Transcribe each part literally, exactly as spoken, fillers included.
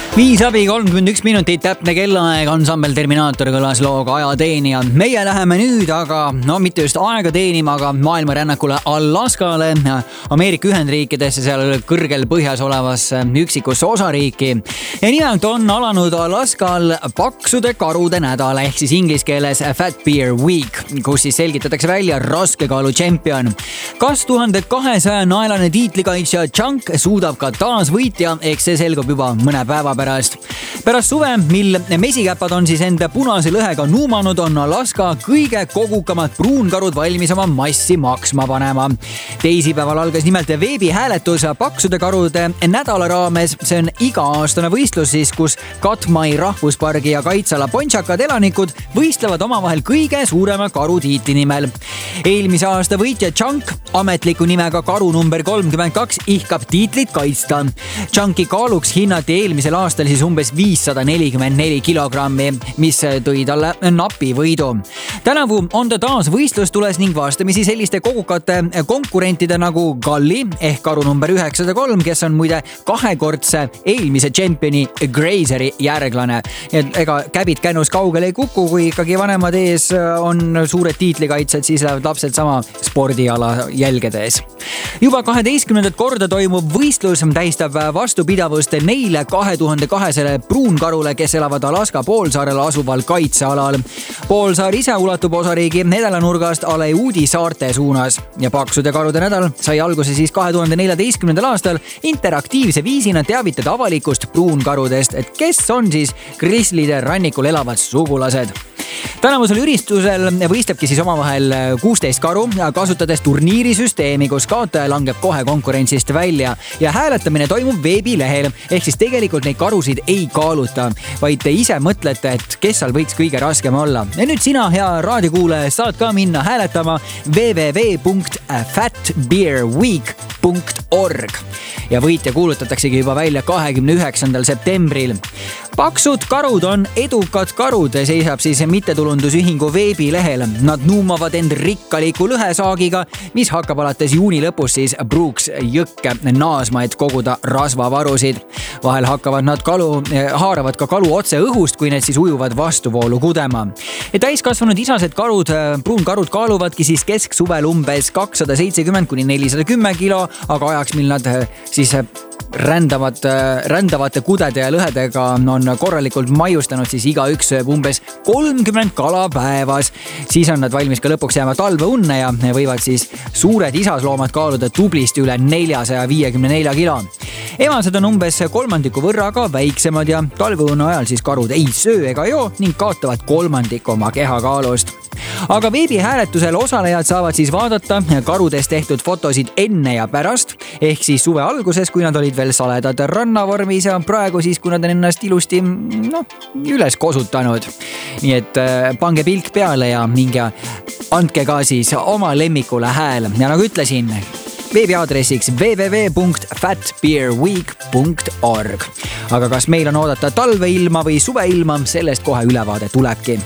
viis läbi kolmkümmend üks minutit, täpne kellaaeg, ansambel Terminaator kõlas looga Ajateenija. Meie läheme nüüd aga, no mitte just aega teenima, aga maailmarännakule Alaskale, Ameerika Ühendriikidesse, seal kõrgel põhjas olevasse üksikusse osariiki. Ja nimelt on alanud Alaskal paksude karude nädal, ehk siis inglise keeles Fat Bear Week, kus siis selgitatakse välja raskekaalu tšempion. Kas tuhande kahesaja naelane tiitlikaitsja Chunk suudab ka taas võitja, ehk see selgub juba mõne päeva pärast. Pärast suve, mil mesikäpad on siis enda punase lõhega nuumanud, on Alaska kõige kogukamad pruunkarud valmis oma massi maksma panema. Teisipäeval algas nimelt veebihääletus paksude karude nädala raames. See on iga-aastane võistlus siis, kus Katmai rahvuspargi ja kaitsala pontsakad elanikud võistlevad omavahel kõige suurema karu tiitli nimel. Eelmise aasta võitja Chunk, ametliku nimega karu number kolmkümmend kaks, ihkab tiitlit kaitsta. Chunki kaaluks hinnati eelmisel aastal siis umbes viissada nelikümmend neli kilogrammi, mis tõi talle napi võidu. Tänavu on ta taas võistlustules ning vastamisi selliste kogukate konkurentide nagu Galli ehk karu number üheksasada kolm, kes on muide kahekordse eelmise tšempioni Grazeri järglane. Et ega käbid kännus kaugele ei kuku, kui ikkagi vanemad ees on suured tiitlikaitsed, siis lähevad lapsed sama spordiala jälgedes. Juba kaheteistkümnendat korda toimub võistlus, tähistab vastupidavust neile kahe tuhande kahesele pruunkarule, kes elavad Alaska poolsaarel asuval kaitsealal. Poolsaar ise ulatub osariigi edelanurgast Aleudi saarte suunas ja paksude karude nädal sai alguse siis kahe tuhande neljateistkümnendal aastal interaktiivse viisina teavitada avalikust pruunkarudest, et kes on siis grislide rannikul elavad sugulased. Tänavusel üristusel võistlebki siis omavahel kuusteist karu, kasutades turniirisüsteemi, kus kaotaja langeb kohe konkurentsist välja ja hääletamine toimub veebilehel, ehk siis tegelikult neid karusid ei kaaluta, vaid te ise mõtlete, et kes seal võiks kõige raskem olla. Ja nüüd sina, hea raadiokuulaja, saad ka minna hääletama w w w punkt fat bear week punkt org ja võitja kuulutataksegi juba välja kahekümne üheksandal septembril. Paksud karud on edukad karud, seisab siis mittetulundusühingu veebilehel. Nad nuumavad end rikkaliku lõhesaagiga, mis hakkab alates juuni lõpus siis Brooks jõkke naasma, et koguda rasvavarusid. Vahel hakkavad nad kalu, haaravad ka kalu otse õhust, kui need siis ujuvad vastuvoolu kudema. Ja täiskasvanud isased karud, pruunkarud kaaluvadki siis kesksuvel umbes kakssada seitsekümmend kuni nelisada kümme kilo, aga ajaks, mil nad siis rändavad, rändavate kudede ja lõhedega on korralikult maiustanud, siis iga üks umbes kolmkümmend kala päevas. Siis on nad valmis ka lõpuks jääma talveunne ja võivad siis suured isasloomad kaaluda tublisti üle neljasaja viiekümne nelja kilo. Emased on umbes kolmandiku võrra ka väiksemad ja talveunne ajal siis karud ei söö ega joo ning kaotavad kolmandiku oma kehakaalust. Aga veebihääletusel osalejad saavad siis vaadata karudest tehtud fotosid enne ja pärast, ehk siis suve alguses, kui nad olid veel saledad rannavormis ja praegu siis, kui nad on ennast ilusti no, üles kosutanud. Nii et pange pilk peale ja minge andke ka siis oma lemmikule hääl. Ja nagu ütlesin, veebiaadressiks w w w punkt fat bear week punkt org. Aga kas meil on oodata talveilma või suveilma, sellest kohe ülevaade tulebki.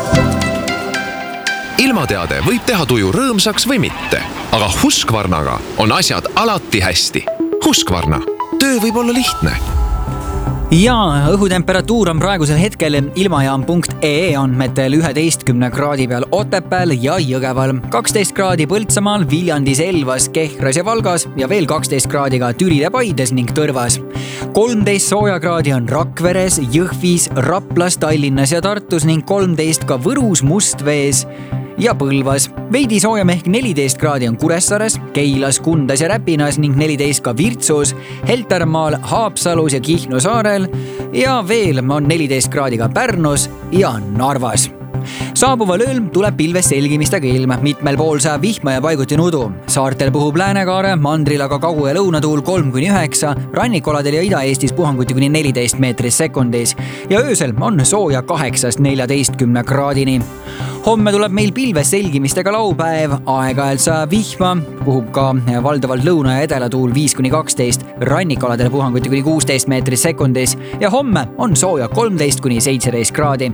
Ilmateade võib teha tuju rõõmsaks või mitte, aga Husqvarnaga on asjad alati hästi. Husqvarna. Töö võib olla lihtne. Ja õhutemperatuur on praegusel hetkel ilmajaam punkt e e andmetel üheteistkümne kraadi peal Otepääl ja Jõgeval, kaksteist kraadi Põltsamaal, Viljandis, Elvas, Kehras ja Valgas ja veel kaksteist kraadiga Türil ja Paides ning Tõrvas. kolmteist sooja kraadi on Rakveres, Jõhvis, Raplas, Tallinnas ja Tartus ning kolmteist ka Võrus, Mustvees ja Põlvas. Veidi soojem ehk neliteist kraadi on Kuressaares, Keilas, Kundas ja Räpinas ning neliteist ka Virtsus, Heltermaal, Haapsalus ja Kihnu saarel ja veel on neliteist kraadiga Pärnus ja Narvas. Saabuval ööl tuleb pilves selgimistega ilm, mitmel pool saab vihma ja paiguti nudu. Saartel puhub läänekaare, mandril aga kagu- ja lõunatuul kolm kuni üheksa, rannikoladel ja Ida-Eestis puhanguti kuni neliteist meetris sekundis ja öösel on sooja kaheksast neljateistkümne kraadini. Homme tuleb meil pilves selgimistega laupäev, aeg-ajalt saab vihma, puhub ka valdavalt lõuna- ja edelatuul viis kuni kaksteist, rannikoladel puhanguti kuni kuusteist meetris sekundis ja homme on sooja kolmteist kuni seitseteist kraadi.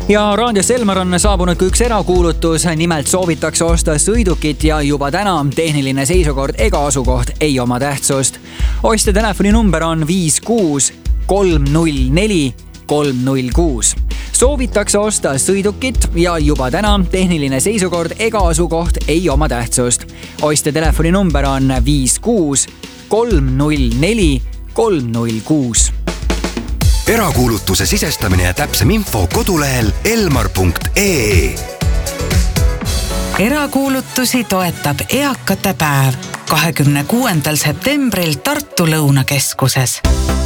ja raadios Elmar on saabunud ka üks erakuulutus, nimelt soovitakse osta sõidukit ja juba täna tehniline seisukord ega asukoht ei oma tähtsust. Ostja telefoninumber on viis kuus kolm null neli kolm null kuus. Soovitakse osta sõidukit ja juba täna tehniline seisukord ega asukoht ei oma tähtsust. Ostja telefoninumber on viis kuus kolm null neli kolm null kuus. Erakuulutuse sisestamine ja täpsem info kodulehel elmar punkt ee. Erakuulutusi toetab Eakate päev kahekümne kuuendal septembril Tartu Lõunakeskuses.